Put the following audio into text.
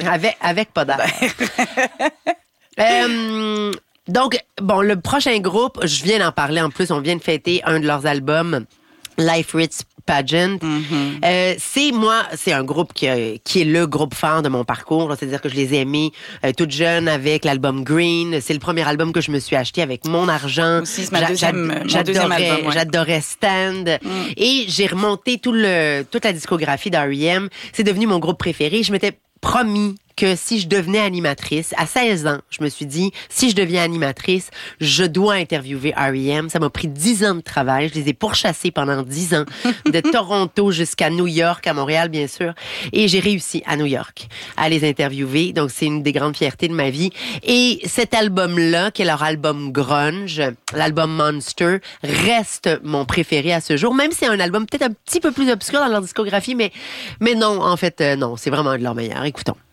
Avec pas d'air. Donc, bon, le prochain groupe, je viens d'en parler en plus, on vient de fêter un de leurs albums, Life Ritz Pageant. C'est un groupe qui est le groupe phare de mon parcours. C'est-à-dire que je les ai aimés toute jeune avec l'album Green. C'est le premier album que je me suis acheté avec mon argent. Aussi, c'est mon deuxième album. Ouais. J'adorais Stand. Et j'ai remonté toute la discographie d'R.E.M. C'est devenu mon groupe préféré. Je m'étais promis que si je devenais animatrice, à 16 ans, je me suis dit, si je deviens animatrice, je dois interviewer R.E.M. Ça m'a pris 10 ans de travail. Je les ai pourchassés pendant 10 ans, de Toronto jusqu'à New York, à Montréal, bien sûr. Et j'ai réussi à New York à les interviewer. Donc, c'est une des grandes fiertés de ma vie. Et cet album-là, qui est leur album grunge, l'album Monster, reste mon préféré à ce jour. Même si c'est un album peut-être un petit peu plus obscur dans leur discographie, mais non, en fait, non. C'est vraiment de leur meilleur. Écoutons.